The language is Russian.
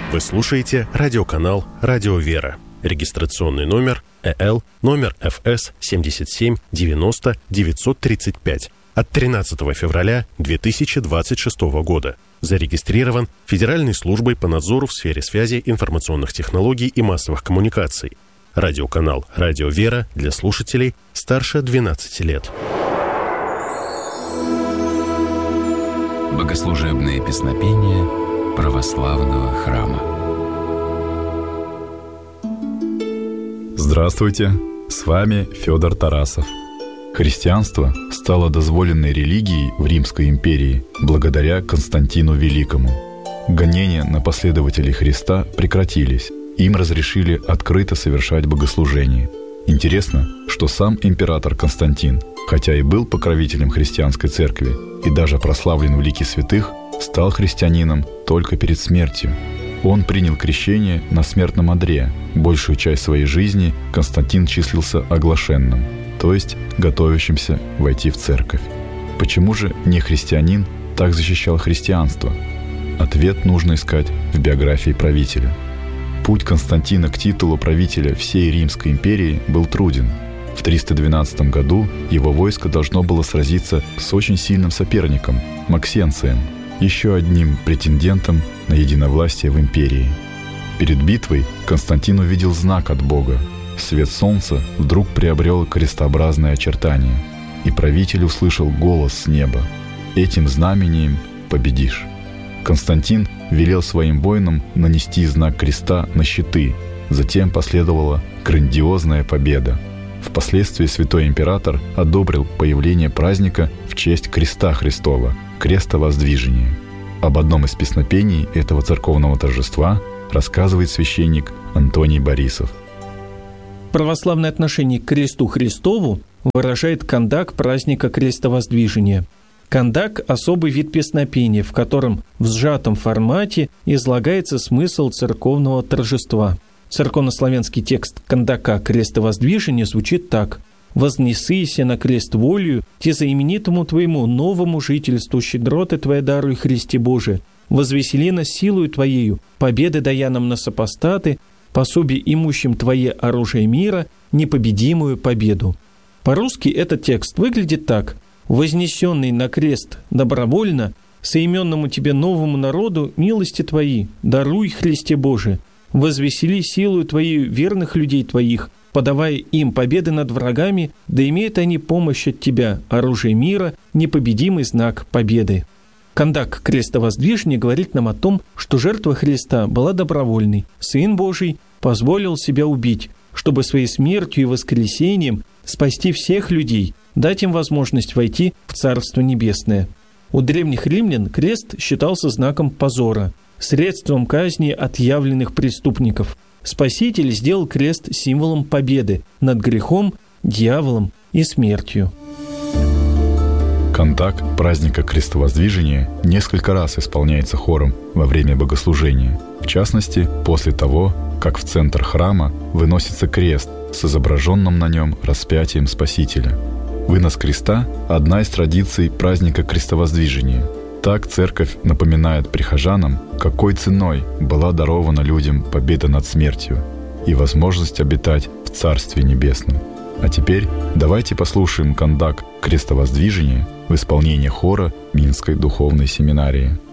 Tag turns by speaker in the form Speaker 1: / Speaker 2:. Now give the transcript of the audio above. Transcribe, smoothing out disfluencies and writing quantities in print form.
Speaker 1: Вы слушаете радиоканал «Радио Вера». Регистрационный номер ЭЛ, номер ФС 77 90 935 от 13 февраля 2026 года. Зарегистрирован Федеральной службой по надзору в сфере связи, информационных технологий и массовых коммуникаций. Радиоканал «Радио Вера» для слушателей старше 12 лет.
Speaker 2: Богослужебные песнопения православного храма.
Speaker 3: Здравствуйте, с вами Федор Тарасов. Христианство стало дозволенной религией в Римской империи благодаря Константину Великому. Гонения на последователей Христа прекратились, им разрешили открыто совершать богослужения. Интересно, что сам император Константин, хотя и был покровителем христианской церкви и даже прославлен в лике святых, стал христианином только перед смертью. Он принял крещение на смертном одре. Большую часть своей жизни Константин числился оглашенным, то есть готовящимся войти в церковь. Почему же не христианин так защищал христианство? Ответ нужно искать в биографии правителя. Путь Константина к титулу правителя всей Римской империи был труден. В 312 году его войско должно было сразиться с очень сильным соперником – Максенцием, еще одним претендентом на единовластие в империи. Перед битвой Константин увидел знак от Бога. Свет солнца вдруг приобрел крестообразное очертание, и правитель услышал голос с неба: «Этим знамением победишь». Константин велел своим воинам нанести знак креста на щиты. Затем последовала грандиозная победа. Впоследствии святой император одобрил появление праздника в честь креста Христова – крестовоздвижения. Об одном из песнопений этого церковного торжества рассказывает священник Антоний Борисов.
Speaker 4: Православное отношение к кресту Христову выражает кандак праздника крестовоздвижения. Кандак – особый вид песнопения, в котором в сжатом формате излагается смысл церковного торжества. Церковнославянский текст кандака крестовоздвижения звучит так: «Вознесися на крест волею, те за именитому Твоему новому жительству щедроты Твоя даруй, Христе Боже, возвесели нас силою Твоею, победы дая нам на сопостаты, пособие имущим Твое оружие мира, непобедимую победу». По-русски этот текст выглядит так: «Вознесенный на крест добровольно, соименному Тебе новому народу милости Твои, даруй, Христе Боже, возвесели силою Твоей верных людей Твоих, подавая им победы над врагами, да имеют они помощь от Тебя, оружие мира, непобедимый знак победы». Кандак крестовоздвижения говорит нам о том, что жертва Христа была добровольной. Сын Божий позволил себя убить, чтобы своей смертью и воскресением спасти всех людей, дать им возможность войти в Царство Небесное. У древних римлян крест считался знаком позора, средством казни отъявленных преступников. Спаситель сделал крест символом победы над грехом, дьяволом и смертью.
Speaker 3: Кандак праздника крестовоздвижения несколько раз исполняется хором во время богослужения. В частности, после того, как в центр храма выносится крест с изображенным на нем распятием Спасителя. Вынос креста – одна из традиций праздника крестовоздвижения. Так церковь напоминает прихожанам, какой ценой была дарована людям победа над смертью и возможность обитать в Царстве Небесном. А теперь давайте послушаем кандак крестовоздвижения в исполнении хора Минской духовной семинарии.